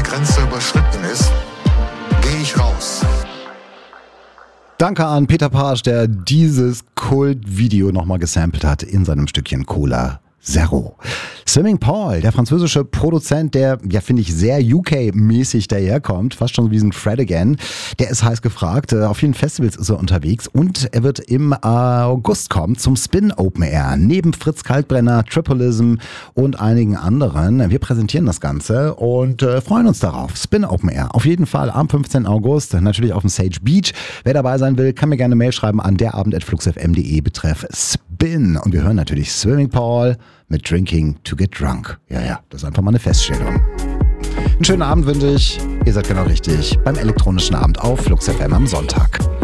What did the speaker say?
Grenze überschritten ist, gehe ich raus. Danke an Peter Pasch, der dieses Kultvideo nochmal gesampelt hat in seinem Stückchen Cola Zero. Swimming Paul, der französische Produzent, der, ja, finde ich, sehr UK-mäßig daherkommt, fast schon wie ein Fred Again, der ist heiß gefragt. Auf vielen Festivals ist er unterwegs und er wird im August kommen zum Spin Open Air. Neben Fritz Kalkbrenner, Tripolism und einigen anderen. Wir präsentieren das Ganze und freuen uns darauf. Spin Open Air, auf jeden Fall am 15. August, natürlich auf dem Sage Beach. Wer dabei sein will, kann mir gerne eine Mail schreiben an derabend@fluxfm.de betreff Spin. Und wir hören natürlich Swimming Paul mit Drinking to Get Drunk. Ja, das ist einfach mal eine Feststellung. Einen schönen Abend wünsche ich. Ihr seid genau richtig beim elektronischen Abend auf Flux FM am Sonntag.